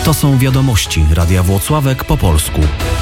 To są wiadomości Radia Włocławek po polsku.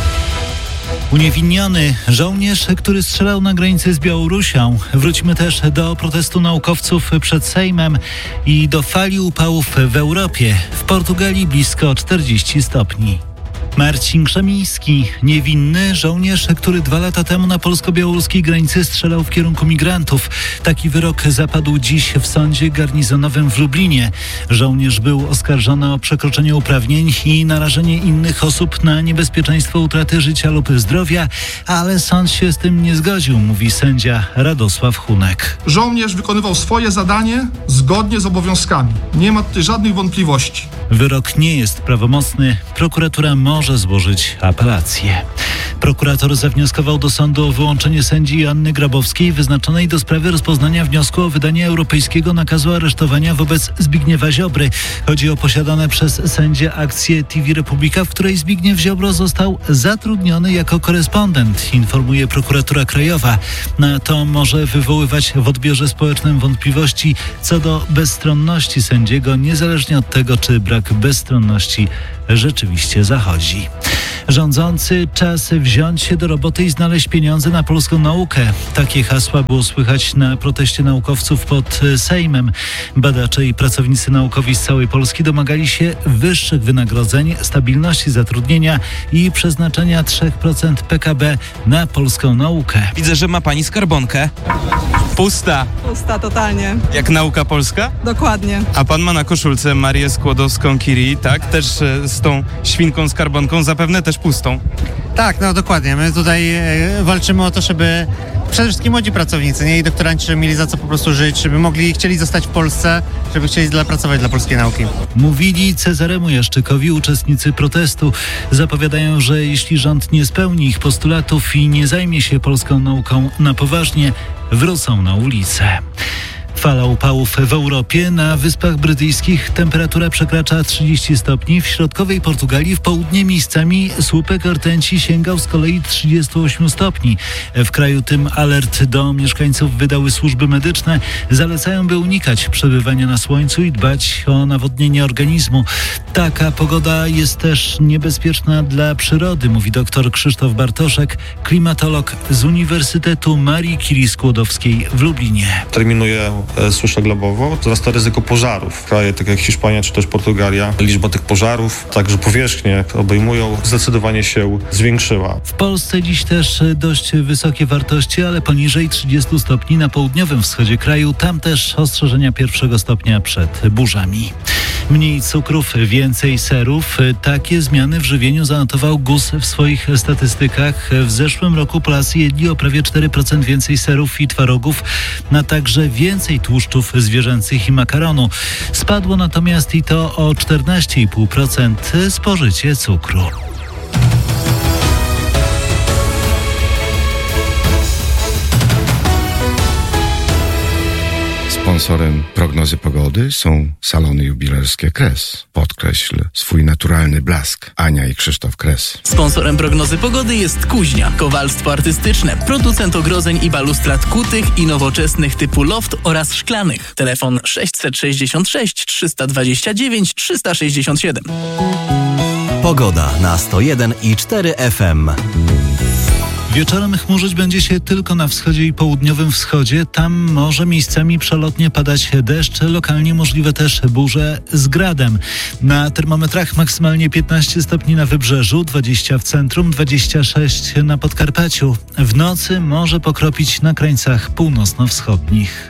Uniewinniony żołnierz, który strzelał na granicy z Białorusią. Wróćmy też do protestu naukowców przed Sejmem i do fali upałów w Europie. W Portugalii blisko 40 stopni. Marcin Krzemiński, niewinny żołnierz, który 2 lata temu na polsko-białoruskiej granicy strzelał w kierunku migrantów. Taki wyrok zapadł dziś w sądzie garnizonowym w Lublinie. Żołnierz był oskarżony o przekroczenie uprawnień i narażenie innych osób na niebezpieczeństwo utraty życia lub zdrowia, ale sąd się z tym nie zgodził, mówi sędzia Radosław Hunek. Żołnierz wykonywał swoje zadanie zgodnie z obowiązkami. Nie ma tutaj żadnych wątpliwości. Wyrok nie jest prawomocny. Prokuratura może złożyć apelację. Prokurator zawnioskował do sądu o wyłączenie sędzi Joanny Grabowskiej wyznaczonej do sprawy rozpoznania wniosku o wydanie europejskiego nakazu aresztowania wobec Zbigniewa Ziobry. Chodzi o posiadane przez sędzię akcję TV Republika, w której Zbigniew Ziobro został zatrudniony jako korespondent, informuje prokuratura krajowa. To może wywoływać w odbiorze społecznym wątpliwości co do bezstronności sędziego, niezależnie od tego, czy brak bezstronności rzeczywiście zachodzi. Rządzący, czas wziąć się do roboty i znaleźć pieniądze na polską naukę. Takie hasła było słychać na proteście naukowców pod Sejmem. Badacze i pracownicy naukowi z całej Polski domagali się wyższych wynagrodzeń, stabilności zatrudnienia i przeznaczenia 3% PKB na polską naukę. Widzę, że ma pani skarbonkę. Pusta. Pusta, totalnie. Jak nauka polska? Dokładnie. A pan ma na koszulce Marię Skłodowską-Curie, tak? Też z tą świnką skarbonką, zapewne też pustą. Tak, no dokładnie. My tutaj walczymy o to, żeby przede wszystkim młodzi pracownicy, nie, i doktoranci, żeby mieli za co po prostu żyć, żeby chcieli zostać w Polsce, żeby chcieli pracować dla polskiej nauki. Mówili Cezaremu Jaszczykowi uczestnicy protestu. Zapowiadają, że jeśli rząd nie spełni ich postulatów i nie zajmie się polską nauką na poważnie, wrócą na ulicę. Fala upałów w Europie. Na Wyspach Brytyjskich temperatura przekracza 30 stopni. W środkowej Portugalii w południe miejscami słupek rtęci sięgał z kolei 38 stopni. W kraju tym alert do mieszkańców wydały służby medyczne. Zalecają, by unikać przebywania na słońcu i dbać o nawodnienie organizmu. Taka pogoda jest też niebezpieczna dla przyrody, mówi dr Krzysztof Bartoszek, klimatolog z Uniwersytetu Marii Curie Skłodowskiej w Lublinie. Terminuje suszę globową, wzrasta ryzyko pożarów. Kraje takie jak Hiszpania czy też Portugalia, liczba tych pożarów, także powierzchnie obejmują, zdecydowanie się zwiększyła. W Polsce dziś też dość wysokie wartości, ale poniżej 30 stopni na południowym wschodzie kraju. Tam też ostrzeżenia 1 stopnia przed burzami. Mniej cukrów, więcej serów. Takie zmiany w żywieniu zanotował GUS w swoich statystykach. W zeszłym roku Polacy jedli o prawie 4% więcej serów i twarogów, a także więcej tłuszczów zwierzęcych i makaronu. Spadło natomiast i to o 14,5% spożycie cukru. Sponsorem prognozy pogody są salony jubilerskie Kres. Podkreśl swój naturalny blask. Ania i Krzysztof Kres. Sponsorem prognozy pogody jest Kuźnia, kowalstwo artystyczne, producent ogrodzeń i balustrad kutych i nowoczesnych typu loft oraz szklanych. Telefon 666 329 367. Pogoda na 101 i 4 FM. Wieczorem chmurzyć będzie się tylko na wschodzie i południowym wschodzie. Tam może miejscami przelotnie padać deszcz, lokalnie możliwe też burze z gradem. Na termometrach maksymalnie 15 stopni na wybrzeżu, 20 w centrum, 26 na Podkarpaciu. W nocy może pokropić na krańcach północno-wschodnich.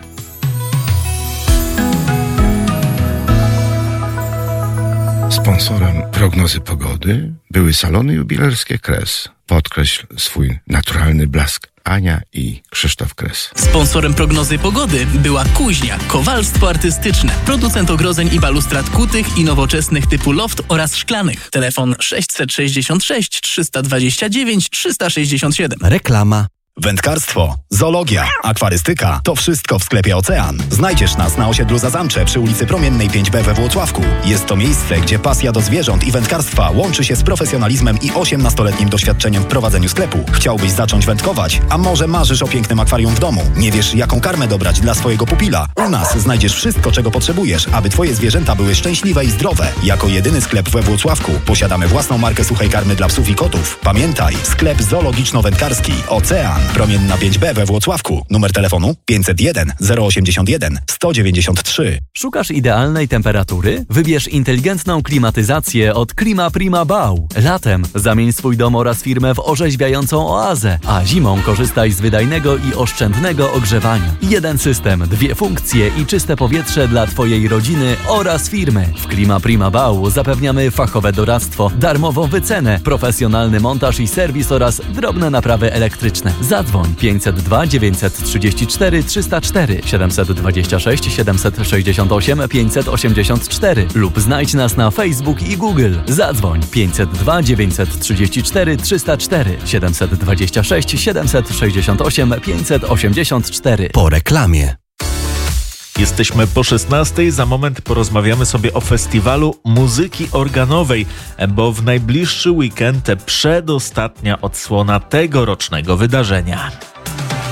Sponsorem prognozy pogody były salony jubilerskie Kres. Podkreśl swój naturalny blask. Ania i Krzysztof Kres. Sponsorem prognozy pogody była Kuźnia, kowalstwo artystyczne, producent ogrodzeń i balustrad kutych i nowoczesnych typu loft oraz szklanych. Telefon 666 329 367. Reklama. Wędkarstwo, zoologia, akwarystyka – to wszystko w sklepie Ocean. Znajdziesz nas na osiedlu Zazamcze przy ulicy Promiennej 5B we Włocławku. Jest to miejsce, gdzie pasja do zwierząt i wędkarstwa łączy się z profesjonalizmem i 18-letnim doświadczeniem w prowadzeniu sklepu. Chciałbyś zacząć wędkować? A może marzysz o pięknym akwarium w domu? Nie wiesz, jaką karmę dobrać dla swojego pupila? U nas znajdziesz wszystko, czego potrzebujesz, aby twoje zwierzęta były szczęśliwe i zdrowe. Jako jedyny sklep we Włocławku posiadamy własną markę suchej karmy dla psów i kotów. Pamiętaj, sklep zoologiczno-wędkarski Ocean. Promienna 5B we Włocławku. Numer telefonu 501 081 193. Szukasz idealnej temperatury? Wybierz inteligentną klimatyzację od Klima Prima Bau. Latem zamień swój dom oraz firmę w orzeźwiającą oazę, a zimą korzystaj z wydajnego i oszczędnego ogrzewania. Jeden system, 2 funkcje i czyste powietrze dla twojej rodziny oraz firmy. W Klima Prima Bau zapewniamy fachowe doradztwo, darmową wycenę, profesjonalny montaż i serwis oraz drobne naprawy elektryczne. Zadzwoń 502 934 304 726 768 584 lub znajdź nas na Facebook i Google. Zadzwoń 502 934 304 726 768 584. Po reklamie. Jesteśmy po 16:00, za moment porozmawiamy sobie o festiwalu muzyki organowej, bo w najbliższy weekend przedostatnia odsłona tegorocznego wydarzenia.